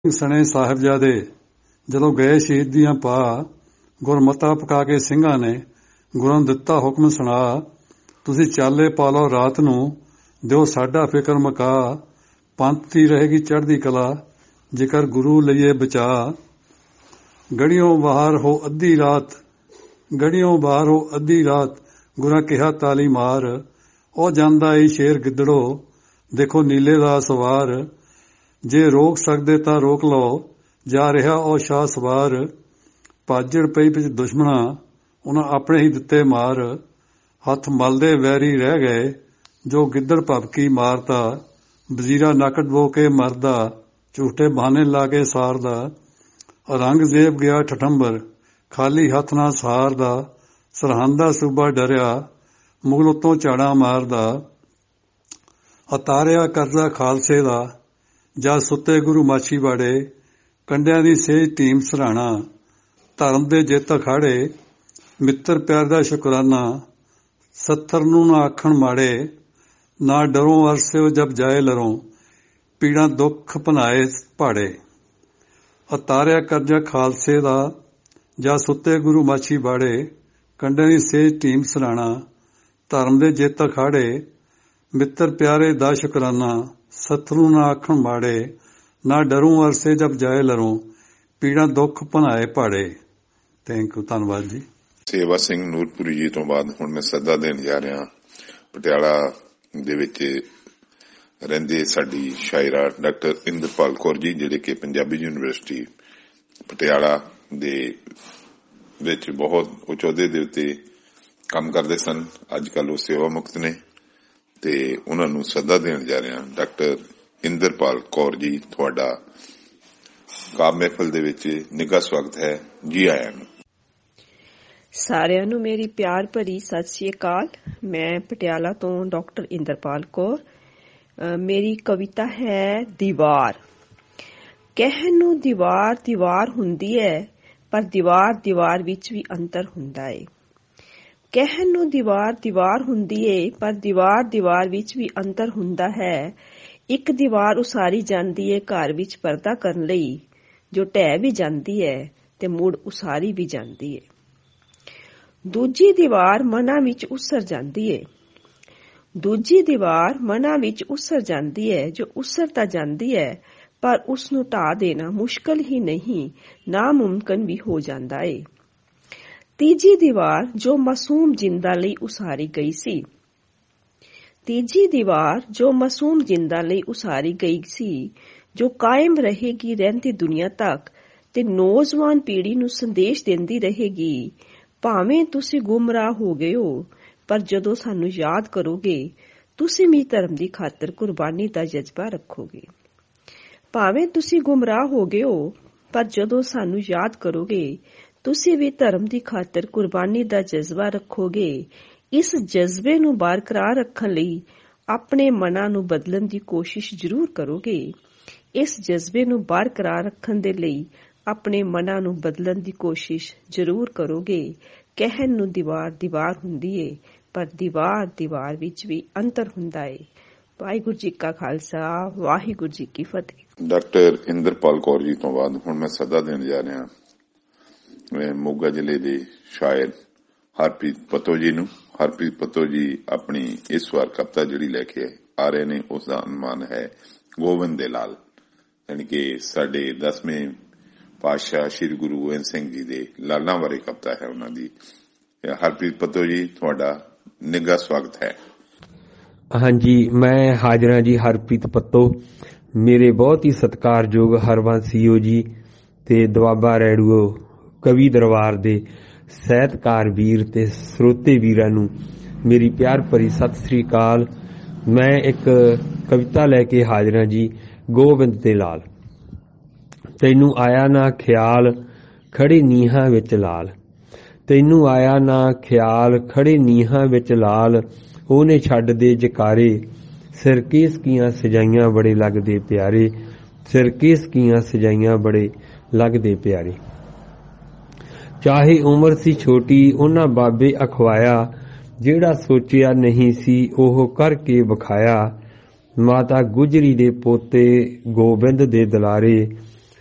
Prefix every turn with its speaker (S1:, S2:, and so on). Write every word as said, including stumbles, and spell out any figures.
S1: ਸਣੇ ਸਾਹਿਬਜ਼ਾਦੇ ਜਦੋਂ ਗਏ ਸ਼ਹੀਦੀਆਂ ਪਾ, ਗੁਰਮਤਾ ਪਕਾ ਕੇ ਸਿੰਘਾਂ ਨੇ ਗੁਰਾਂ ਨੂੰ ਦਿੱਤਾ ਹੁਕਮ ਸੁਣਾ। ਤੁਸੀਂ ਚਾਲੇ ਪਾ ਲਓ ਰਾਤ ਨੂੰ, ਦਿਓ ਸਾਡਾ ਫਿਕਰ ਮਕਾ। ਪੰਥ ਦੀ ਰਹੇਗੀ ਚੜ੍ਹਦੀ ਕਲਾ, ਜੇਕਰ ਗੁਰੂ ਲਈਏ ਬਚਾ। ਗੜੀਓਂ ਬਾਹਰ ਹੋ ਅੱਧੀ ਰਾਤ, ਗੜੀਓਂ ਬਾਹਰ ਹੋ ਅੱਧੀ ਰਾਤ, ਗੁਰਾਂ ਕਿਹਾ ਤਾਲੀ ਮਾਰ। ਉਹ ਜਾਂਦਾ ਈ ਸ਼ੇਰ ਗਿੱਦੜੋ, ਦੇਖੋ ਨੀਲੇ ਦਾ ਸਵਾਰ। ਜੇ ਰੋਕ ਸਕਦੇ ਤਾਂ ਰੋਕ ਲਓ, ਜਾ ਰਿਹਾ ਉਹ ਸ਼ਾਹ ਸਵਾਰ। ਭਾਜੜ ਪਈ ਵਿੱਚ ਦੁਸ਼ਮਣਾ, ਉਹਨਾਂ ਆਪਣੇ ਹੀ ਦਿੱਤੇ ਮਾਰ। ਹੱਥ ਮਲਦੇ ਵੈਰੀ ਰਹਿ ਗਏ, ਜੋ ਗਿੱਦੜ ਭਬਕੀ ਮਾਰਦਾ। ਵਜ਼ੀਰਾ ਨੱਕ ਡਬੋ ਕੇ ਮਰਦਾ, ਝੂਠੇ ਬਹਾਨੇ ਲਾ ਕੇ ਸਾਰਦਾ। ਔਰੰਗਜ਼ੇਬ ਗਿਆ ਠਠੰਬਰ, ਖਾਲੀ ਹੱਥ ਨਾ ਸਹਾਰਦਾ। ਸਰਹੰਦ ਦਾ ਸੂਬਾ ਡਰਿਆ, ਮੁਗਲ ਉੱਤੋਂ ਝਾੜਾਂ ਮਾਰਦਾ। ਉਤਾਰਿਆ ਕਰਜ਼ਾ ਖਾਲਸੇ ਦਾ, ਜਦ ਸੁੱਤੇ ਗੁਰੂ ਮਾਛੀਵਾੜੇ। ਕੰਡਿਆਂ ਦੀ ਸੇਜ ਟੀਮ ਸਰਾਣਾ, ਧਰਮ ਦੇ ਜਿੱਤ ਅਖਾੜੇ। ਮਿੱਤਰ ਪਿਆਰ ਦਾ ਸ਼ੁਕਰਾਨਾ, ਸੱਥਰ ਨੂੰ ਨਾ ਆਖਣ ਮਾੜੇ। ਨਾ ਡਰੋਂ ਅਰਸਿਓ ਜਬ ਜਾਏ ਲਰੋਂ, ਪੀੜਾਂ ਦੁੱਖ ਭਨਾਏ ਭਾੜੇ। ਉਤਾਰਿਆ ਕਰਜ਼ਾ ਖਾਲਸੇ ਦਾ, ਜਦ ਸੁੱਤੇ ਗੁਰੂ ਮਾਛੀਵਾੜੇ। ਕੰਡਿਆਂ ਦੀ ਸੇਜ ਟੀਮ ਸਰਾਣਾ, ਧਰਮ ਦੇ ਜਿੱਤ ਅਖਾੜੇ। ਮਿੱਤਰ ਪਿਆਰੇ ਦਾ ਸ਼ੁਕਰਾਨਾ, ਸੱਥਰੂ ਨਾ ਆਖਣ ਮਾੜੇ। ਨਾ ਡਰੂ ਅਰਸੇ ਜਬ ਜਾਏ ਲਰੋਂ, ਪੀੜਾਂ ਦੁੱਖ ਭਨਾਏ ਭਾੜੇ। ਥੈਂਕ ਯੂ, ਧੰਨਵਾਦ ਜੀ।
S2: ਸੇਵਾ ਸਿੰਘ ਨੂਰਪੁਰੀ ਜੀ ਤੋਂ ਬਾਅਦ ਹੁਣ ਮੈਂ ਸੱਦਾ ਦੇਣ ਜਾ ਰਿਹਾ ਪਟਿਆਲਾ ਦੇ ਵਿੱਚ ਰਹਿੰਦੇ ਸਾਡੀ ਸ਼ਾਇਰਾ ਡਾਕਟਰ ਇੰਦਰਪਾਲ ਕੌਰ ਜੀ, ਜਿਹੜੇ ਕਿ ਪੰਜਾਬੀ ਯੂਨੀਵਰਸਿਟੀ ਪਟਿਆਲਾ ਦੇ ਵਿੱਚ ਬਹੁਤ ਉੱਚ ਅਹੁਦੇ ਦੇ ਉੱਤੇ ਕੰਮ ਕਰਦੇ ਸਨ। ਅੱਜ ਕੱਲ੍ਹ ਉਹ ਸੇਵਾ ਮੁਕਤ ਨੇ ਤੇ ਉਹਨਾਂ ਨੂੰ ਸੱਦਾ ਦੇਣ ਜਾ ਰਿਹਾ। ਡਾਕਟਰ ਇੰਦਰਪਾਲ ਕੌਰ ਜੀ, ਤੁਹਾਡਾ ਕਾਵਿ ਮਹਿਫਲ ਦੇ ਵਿੱਚ ਨਿੱਘਾ ਸਵਾਗਤ ਹੈ। ਜੀ ਆਇਆਂ ਨੂੰ।
S3: ਸਾਰਿਆਂ ਨੂੰ ਮੇਰੀ ਪਿਆਰ ਭਰੀ ਸਤਿ ਸ੍ਰੀ ਅਕਾਲ। ਮੈਂ ਪਟਿਆਲਾ ਤੋਂ ਡਾਕਟਰ ਇੰਦਰਪਾਲ ਕੌਰ। ਮੇਰੀ ਕਵਿਤਾ ਹੈ ਦੀਵਾਰ। ਕਹਿਣ ਨੂੰ ਦੀਵਾਰ ਦੀਵਾਰ ਹੁੰਦੀ ਹੈ, ਪਰ ਦੀਵਾਰ ਦੀਵਾਰ ਵਿੱਚ ਵੀ ਅੰਤਰ ਹੁੰਦਾ ਏ। ਕਹਿਣ ਨੂੰ ਦੀਵਾਰ ਦੀਵਾਰ ਹੁੰਦੀ ਏ, ਪਰ ਦੀਵਾਰ ਦੀਵਾਰ ਵਿੱਚ ਵੀ ਅੰਤਰ ਹੁੰਦਾ ਹੈ। ਇੱਕ ਦੀਵਾਰ ਉਸਾਰੀ ਜਾਂਦੀ ਏ ਘਰ ਵਿੱਚ ਪਰਦਾ ਕਰਨ ਲਈ, ਜੋ ਢਹਿ ਵੀ ਜਾਂਦੀ ਹੈ ਤੇ ਮੁੜ ਉਸਾਰੀ ਵੀ ਜਾਂਦੀ ਏ। ਦੂਜੀ ਦੀਵਾਰ ਮਨਾਂ ਵਿੱਚ ਉਸਰ ਜਾਂਦੀ ਏ। ਦੂਜੀ ਦੀਵਾਰ ਮਨਾਂ ਵਿੱਚ ਉਸਰ ਜਾਂਦੀ ਹੈ, ਜੋ ਉਸਰ ਤਾਂ ਜਾਂਦੀ ਹੈ, ਪਰ ਉਸ ਨੂੰ ਢਾਹ ਦੇਣਾ ਮੁਸ਼ਕਲ ਹੀ ਨਹੀਂ, ਨਾਮੁਮਕਿਨ ਵੀ ਹੋ ਜਾਂਦਾ ਏ। ਤੀਜੀ ਦੀਵਾਰ ਜੋ ਮਾਸੂਮ ਜਿੰਦਾਂ ਲਈ ਉਸਾਰੀ ਗਈ ਸੀ ਤੀਜੀ ਦੀਵਾਰ ਜੋ ਮਾਸੂਮ ਜਿੰਦਾਂ ਲਈ ਉਸਾਰੀ ਗਈ ਸੀ, ਜੋ ਕਾਇਮ ਰਹੇਗੀ ਰਹਿੰਦੀ ਦੁਨੀਆ ਤੱਕ ਤੇ ਨੌਜਵਾਨ ਪੀੜ੍ਹੀ ਨੂੰ ਸੰਦੇਸ਼ ਦਿੰਦੀ ਰਹੇਗੀ। ਭਾਵੇਂ ਤੁਸੀਂ ਗੁੰਮਰਾਹ ਹੋ ਗਏ ਹੋ, ਪਰ ਜਦੋਂ ਸਾਨੂੰ ਯਾਦ ਕਰੋਗੇ, ਤੁਸੀਂ ਵੀ ਧਰਮ ਦੀ ਖਾਤਰ ਕੁਰਬਾਨੀ ਦਾ ਜਜ਼ਬਾ ਰੱਖੋਗੇ। ਭਾਵੇਂ ਤੁਸੀਂ ਗੁੰਮਰਾਹ ਹੋ ਗਏ ਹੋ, ਪਰ ਜਦੋਂ ਸਾਨੂੰ ਯਾਦ ਕਰੋਗੇ, ਤੁਸੀਂ ਵੀ ਧਰਮ ਦੀ ਖਾਤਰ ਕੁਰਬਾਨੀ ਦਾ ਜਜ਼ਬਾ ਰੱਖੋਗੇ। ਇਸ ਜਜ਼ਬੇ ਨੂੰ ਬਰਕਰਾਰ ਰੱਖਣ ਲਈ ਆਪਣੇ ਮਨਾਂ ਨੂੰ ਬਦਲਣ ਦੀ ਕੋਸ਼ਿਸ਼ ਜ਼ਰੂਰ ਕਰੋਗੇ। ਇਸ ਜਜ਼ਬੇ ਨੂੰ ਬਰਕਰਾਰ ਰੱਖਣ ਦੇ ਲਈ ਆਪਣੇ ਮਨਾਂ ਨੂੰ ਬਦਲਣ ਦੀ ਕੋਸ਼ਿਸ਼ ਜ਼ਰੂਰ ਕਰੋਗੇ। ਕਹਿਣ ਨੂੰ ਦੀਵਾਰ ਦੀਵਾਰ ਹੁੰਦੀ ਏ, ਪਰ ਦੀਵਾਰ ਦੀਵਾਰ ਵਿੱਚ ਵੀ ਅੰਤਰ ਹੁੰਦਾ ਏ। ਵਾਹਿਗੁਰੂ ਜੀ ਕਾ ਖਾਲਸਾ, ਵਾਹਿਗੁਰੂ ਜੀ ਕੀ ਫਤਿਹ।
S2: ਡਾਕਟਰ ਇੰਦਰਪਾਲ ਕੌਰ ਜੀ ਤੋਂ ਬਾਅਦ ਹੁਣ ਮੈਂ ਸੱਦਾ ਦੇਣ ਜਾ ਰਿਹਾ ਮੋਗਾ ਜ਼ਿਲ੍ਹੇ ਦੇ ਸ਼ਾਇਰ ਹਰਪ੍ਰੀਤ ਪੱਤੋ ਜੀ ਨੂੰ। ਹਰਪ੍ਰੀਤ ਪੱਤੋ ਜੀ ਆਪਣੀ ਇਸ ਵਾਰ ਕਵਿਤਾ ਜਿਹੜੀ ਲੈ ਕੇ ਆ ਰਹੇ ਨੇ, ਉਸ ਦਾ ਅਨੁਮਾਨ ਹੈ ਗੋਬਿੰਦ ਦੇ ਲਾਲ, ਯਾਨੀ ਕਿ ਸਾਡੇ ਦਸਵੇਂ ਪਾਤਸ਼ਾਹ ਸ੍ਰੀ ਗੁਰੂ ਗੋਬਿੰਦ ਸਿੰਘ ਜੀ ਦੇ ਲਾਲਾਂ ਬਾਰੇ ਕਵਿਤਾ ਹੈ ਉਹਨਾਂ ਦੀ। ਹਰਪ੍ਰੀਤ ਪੱਤੋ ਜੀ, ਤੁਹਾਡਾ ਨਿੱਘਾ ਸਵਾਗਤ ਹੈ।
S4: ਹਾਂਜੀ, ਮੈਂ ਹਾਜ਼ਰ ਹਾਂ ਜੀ। ਹਰਪ੍ਰੀਤ ਪੱਤੋ, ਮੇਰੇ ਬਹੁਤ ਹੀ ਸਤਿਕਾਰਯੋਗ ਹਰਵੰਸ਼ ਸੀਓ ਜੀ ਤੇ ਦੁਆਬਾ ਰੇਡੀਓ ਕਵੀ ਦਰਬਾਰ ਦੇ ਸਾਹਿਤਕਾਰ ਵੀਰ ਤੇ ਸਰੋਤੇ ਵੀਰਾਂ ਨੂੰ ਮੇਰੀ ਪਿਆਰ ਭਰੀ ਸਤਿ ਸ੍ਰੀ ਅਕਾਲ। ਮੈਂ ਇੱਕ ਕਵਿਤਾ ਲੈ ਕੇ ਹਾਜ਼ਰ ਹਾਂ ਜੀ। ਗੋਬਿੰਦ ਦੇ ਲਾਲ। ਤੈਨੂੰ ਆਇਆ ਨਾ ਖਿਆਲ, ਖੜੇ ਨੀਹਾਂ ਵਿੱਚ ਲਾਲ। ਤੈਨੂੰ ਆਇਆ ਨਾ ਖਿਆਲ, ਖੜੇ ਨੀਹਾਂ ਵਿੱਚ ਲਾਲ। ਉਹਨੇ ਛੱਡ ਦੇ ਜਕਾਰੇ, ਸਿਰ ਕੇਸ ਕੀਆਂ ਸਜਾਈਆਂ ਬੜੇ ਲੱਗਦੇ ਪਿਆਰੇ। ਸਿਰ ਕੇਸ ਕੀਆਂ ਸਜਾਈਆਂ ਬੜੇ ਲੱਗਦੇ ਪਿਆਰੇ। ਚਾਹੇ ਉਮਰ ਸੀ ਛੋਟੀ, ਉਹਨਾਂ ਬਾਬੇ ਅਖਵਾਇਆ। ਜਿਹੜਾ ਸੋਚਿਆ ਨਹੀਂ ਸੀ ਉਹ ਕਰਕੇ ਵਿਖਾਇਆ। ਮਾਤਾ ਗੁਜਰੀ ਦੇ ਪੋਤੇ ਗੋਬਿੰਦ ਦੇ ਦੁਲਾਰੇ।